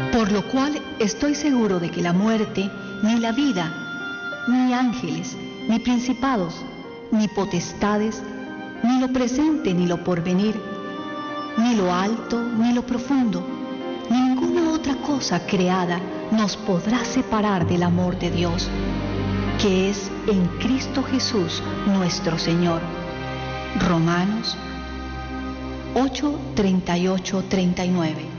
Por lo cual estoy seguro de que la muerte, ni la vida, ni ángeles, ni principados, ni potestades, ni lo presente, ni lo porvenir, ni lo alto, ni lo profundo, ni ninguna otra cosa creada nos podrá separar del amor de Dios, que es en Cristo Jesús nuestro Señor. Romanos 8:38-39.